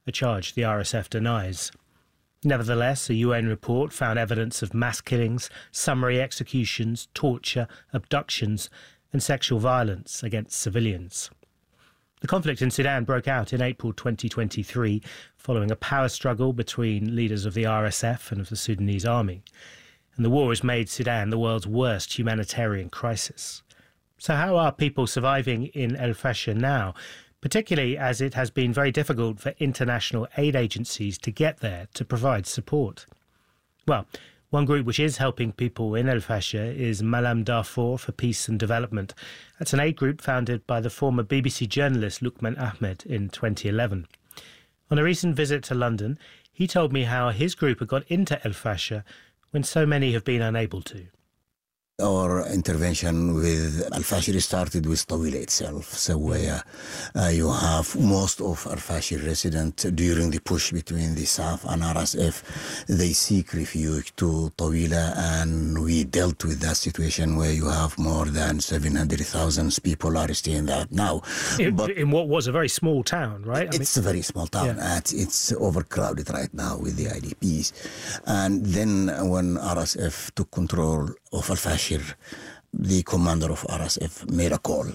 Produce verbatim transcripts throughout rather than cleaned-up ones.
a charge the R S F denies. Nevertheless, a U N report found evidence of mass killings, summary executions, torture, abductions and sexual violence against civilians. The conflict in Sudan broke out in April twenty twenty-three following a power struggle between leaders of the R S F and of the Sudanese army. And the war has made Sudan the world's worst humanitarian crisis. So how are people surviving in El Fasher now, particularly as it has been very difficult for international aid agencies to get there to provide support? Well, one group which is helping people in El Fasher is Malam Darfur for Peace and Development. That's an aid group founded by the former B B C journalist Luqman Ahmed in twenty eleven. On a recent visit to London, he told me how his group had got into El Fasher when so many have been unable to. Our intervention with Al Fasher started with Tawila itself. So where uh, you have most of Al Fasher residents during the push between the S A F and R S F, they seek refuge to Tawila, and we dealt with that situation where you have more than seven hundred thousand people are staying there now. In, but in what was a very small town, right? It's I mean, a very small town. Yeah. And it's overcrowded right now with the I D Ps. And then when R S F took control of Al Fasher, the commander of R S F made a call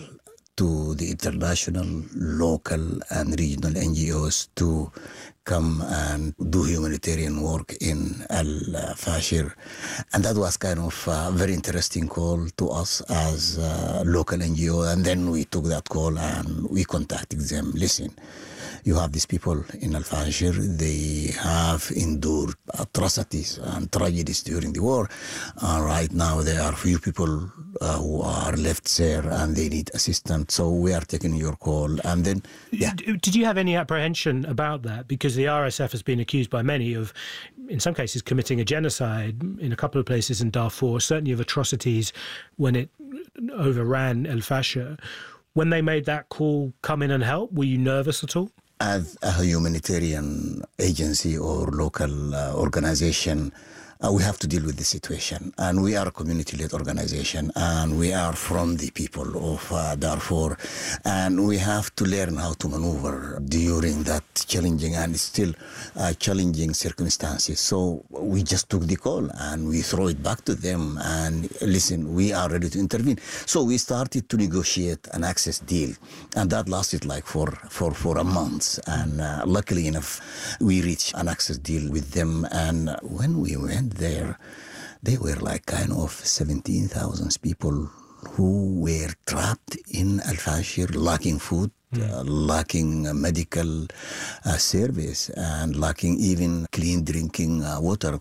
to the international, local and regional N G Os to come and do humanitarian work in Al Fasher. And that was kind of a very interesting call to us as a local N G O. And then we took that call and we contacted them. Listen, you have these people in Al Fasher, they have endured atrocities and tragedies during the war. Uh, right now, there are few people uh, who are left there and they need assistance. So we are taking your call. And then, yeah. Did you have any apprehension about that? Because the R S F has been accused by many of, in some cases, committing a genocide in a couple of places in Darfur, certainly of atrocities when it overran El Fasher. When they made that call, come in and help, were you nervous at all? As a humanitarian agency or local uh, organization, uh, we have to deal with the situation. And we are a community-led organization, and we are from the people of uh, Darfur. And we have to learn how to maneuver during that challenging and still uh, challenging circumstances. So we just took the call and we throw it back to them and listen, we are ready to intervene. So we started to negotiate an access deal, and that lasted like for, for, for a month. And uh, luckily enough, we reached an access deal with them. And when we went there, they were like kind of seventeen thousand people who were trapped in Al Fasher, lacking food, mm. uh, lacking uh, medical uh, service, and lacking even clean drinking uh, water.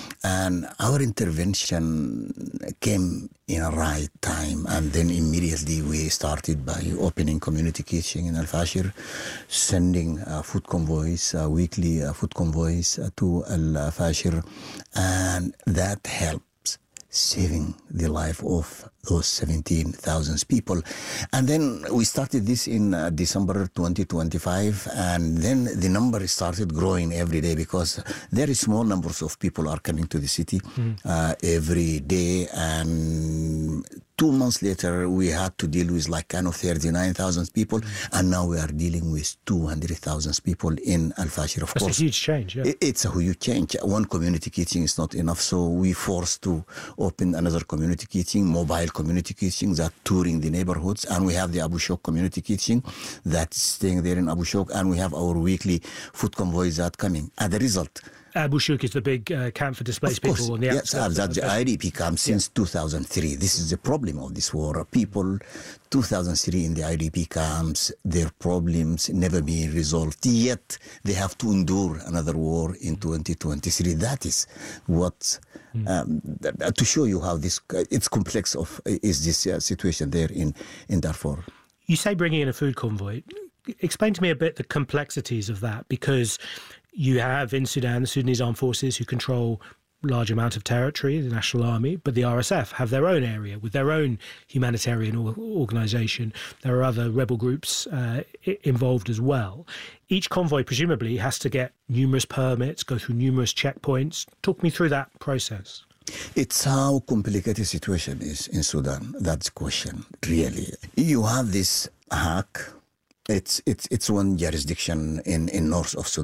And our intervention came in a right time, and then immediately we started by opening community kitchen in Al Fasher, sending uh, food convoys, uh, weekly uh, food convoys uh, to Al Fasher, and that helped saving the life of those seventeen thousand people. And then we started this in uh, December twenty twenty-five, and then the number started growing every day because very small numbers of people are coming to the city mm. uh, every day. And two months later, we had to deal with like kind of thirty-nine thousand people, mm. and now we are dealing with two hundred thousand people in Al Fasher. Of That's course, a huge change. Yeah. It's a huge change. One community kitchen is not enough, so we forced to open another community kitchen, mobile community kitchen that touring the neighborhoods, and we have the Abu Shok community kitchen that's staying there in Abu Shok, and we have our weekly food convoys that coming. And the result, Abu Shuk is the big uh, camp for displaced people on the yes, outskirts. that's the I D P camp since yeah. two thousand three. This is the problem of this war. People, two thousand three in the I D P camps, their problems never been resolved. Yet they have to endure another war in twenty twenty-three. That is what, mm. um, to show you how this, it's complex of, is this uh, situation there in, in Darfur. You say bringing in a food convoy. Explain to me a bit the complexities of that, because you have in Sudan the Sudanese armed forces who control large amount of territory, the National Army, but the R S F have their own area with their own humanitarian organisation. There are other rebel groups uh, involved as well. Each convoy presumably has to get numerous permits, go through numerous checkpoints. Talk me through that process. It's how complicated situation is in Sudan. That's the question, really. You have this hack. It's it's it's one jurisdiction in, in north of Sudan.